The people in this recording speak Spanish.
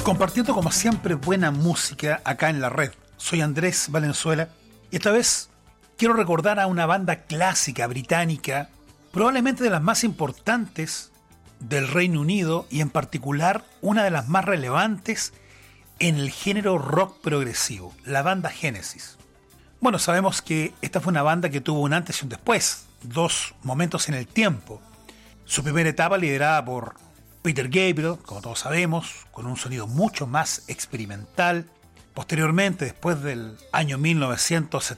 Compartiendo como siempre buena música acá en la red. Soy Andrés Valenzuela y esta vez quiero recordar a una banda clásica británica, probablemente de las más importantes del Reino Unido y en particular una de las más relevantes en el género rock progresivo, la banda Genesis. Bueno, sabemos que esta fue una banda que tuvo un antes y un después, dos momentos en el tiempo. Su primera etapa liderada por Peter Gabriel, como todos sabemos, con un sonido mucho más experimental. Posteriormente, después del año 1975,